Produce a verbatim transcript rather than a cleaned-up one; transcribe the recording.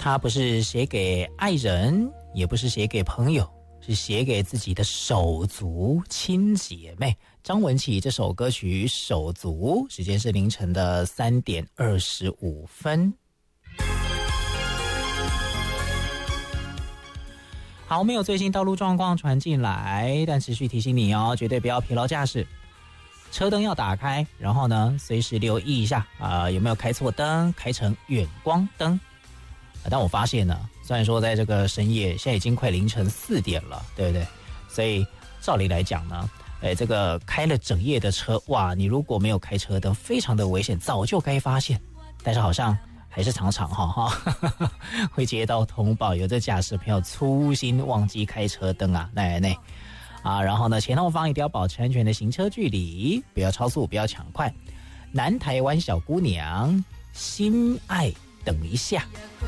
它不是写给爱人，也不是写给朋友，是写给自己的手足亲姐妹。张文琪这首歌曲《手足》，时间是凌晨的三点二十五分。好，没有最新道路状况传进来，但持续提醒你哦，绝对不要疲劳驾驶。车灯要打开，然后呢，随时留意一下啊、呃，有没有开错灯，开成远光灯。啊、但我发现呢，虽然说在这个深夜，现在已经快凌晨四点了，对不对？所以照理来讲呢，哎，这个开了整夜的车，哇，你如果没有开车灯，非常的危险，早就该发现。但是好像还是常常哈哈会接到通报，有的驾驶朋友粗心忘记开车灯啊，奶奶啊，然后呢，前后方一定要保持安全的行车距离，不要超速，不要抢快。南台湾小姑娘，心爱等一下。